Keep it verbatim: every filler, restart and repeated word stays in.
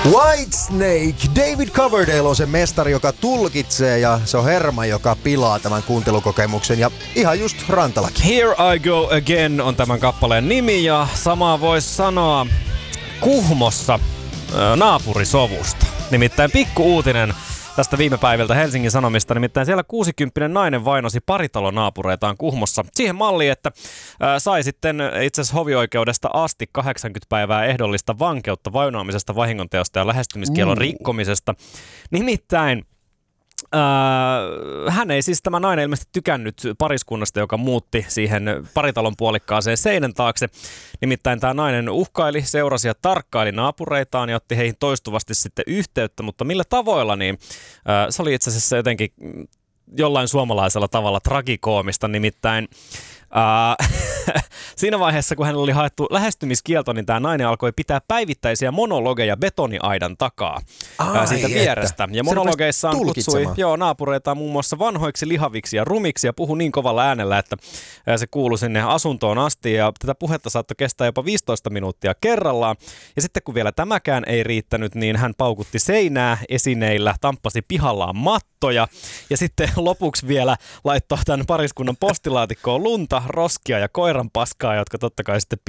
Whitesnake. David Coverdale on se mestari, joka tulkitsee, ja se on herma, joka pilaa tämän kuuntelukokemuksen, ja ihan just Rantalakin. Here I Go Again on tämän kappaleen nimi, ja samaa voisi sanoa Kuhmossa äh, naapurisovusta. Nimittäin pikku uutinen tästä viime päiviltä Helsingin Sanomista, nimittäin siellä kuusikymppinen nainen vainosi paritalon naapureitaan Kuhmossa siihen malliin, että ää, sai sitten itse asiassa hovioikeudesta asti kahdeksankymmentä päivää ehdollista vankeutta vainoamisesta, vahingonteosta ja lähestymiskielon uh. rikkomisesta. Nimittäin Öö, hän ei siis tämä nainen ilmeisesti tykännyt pariskunnasta, joka muutti siihen paritalon puolikkaaseen seinän taakse. Nimittäin tämä nainen uhkaili, seurasi ja tarkkaili naapureitaan ja otti heihin toistuvasti sitten yhteyttä, mutta millä tavoilla, niin öö, se oli itse asiassa jotenkin jollain suomalaisella tavalla tragikoomista, nimittäin Uh, siinä vaiheessa, kun hänellä oli haettu lähestymiskielto, niin tämä nainen alkoi pitää päivittäisiä monologeja betoniaidan takaa Ai siitä että. vierestä. Ja monologeissaan kutsui joo, naapureitaan muun muassa vanhoiksi, lihaviksi ja rumiksi ja puhui niin kovalla äänellä, että se kuului sinne asuntoon asti. Ja tätä puhetta saattoi kestää jopa viisitoista minuuttia kerrallaan. Ja sitten kun vielä tämäkään ei riittänyt, niin hän paukutti seinää esineillä, tamppasi pihallaan mattoja ja sitten lopuksi vielä laittoi tämän pariskunnan postilaatikkoon lunta, roskia ja koiran paskaa, jotka totta kai sitten